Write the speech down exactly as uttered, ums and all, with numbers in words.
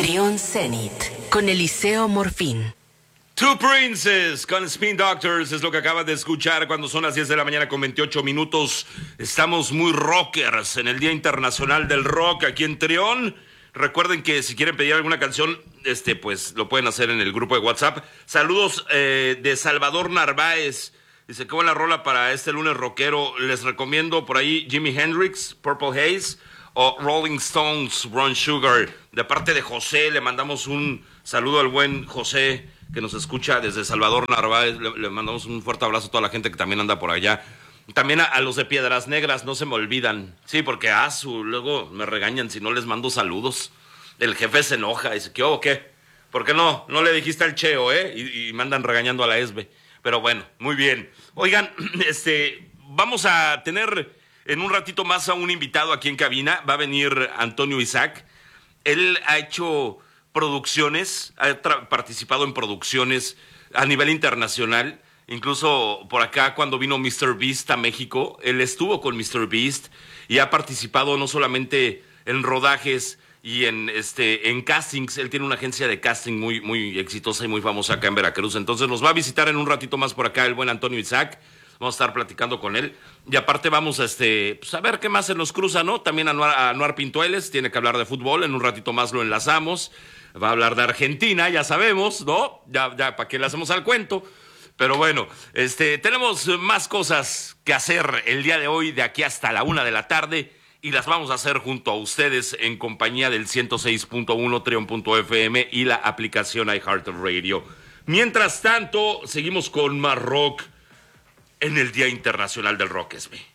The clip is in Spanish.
Trión Zenit con Eliseo Morfín. Two Princes con Spin Doctors es lo que acabas de escuchar cuando son las diez de la mañana con veintiocho minutos. Estamos muy rockers en el Día Internacional del Rock aquí en Trión. Recuerden que si quieren pedir alguna canción, este, pues lo pueden hacer en el grupo de WhatsApp. Saludos eh, de Salvador Narváez. Dice, ¿cómo la rola para este lunes rockero? Les recomiendo por ahí Jimi Hendrix, Purple Haze o Rolling Stones, Brown Sugar. De parte de José, le mandamos un saludo al buen José que nos escucha desde Salvador Narváez. Le, le mandamos un fuerte abrazo a toda la gente que también anda por allá. También a, a los de Piedras Negras, no se me olvidan. Sí, porque ah, su, luego me regañan si no les mando saludos. El jefe se enoja, dice, ¿qué o qué? ¿Por qué no? No le dijiste al Cheo, ¿eh? Y, y me andan regañando a la E S B E. Pero bueno, muy bien. Oigan, este, vamos a tener en un ratito más a un invitado aquí en cabina. Va a venir Antonio Isaac. Él ha hecho producciones, ha tra- participado en producciones a nivel internacional. Incluso por acá cuando vino míster Beast a México, él estuvo con míster Beast y ha participado no solamente en rodajes y en este en castings. Él tiene una agencia de casting muy muy exitosa y muy famosa acá en Veracruz. Entonces nos va a visitar en un ratito más por acá el buen Antonio Isaac. Vamos a estar platicando con él. Y aparte vamos a, este, pues a ver qué más se nos cruza, ¿no? También Anuar, Anuar Pintueles tiene que hablar de fútbol. En un ratito más lo enlazamos. Va a hablar de Argentina, ya sabemos, ¿no? Ya, ya, ¿para qué le hacemos al cuento? Pero bueno, este, tenemos más cosas que hacer el día de hoy, de aquí hasta la una de la tarde. Y las vamos a hacer junto a ustedes en compañía del ciento seis punto uno Trión punto F M y la aplicación iHeartRadio. Mientras tanto, seguimos con más rock en el Día Internacional del Rock, S B.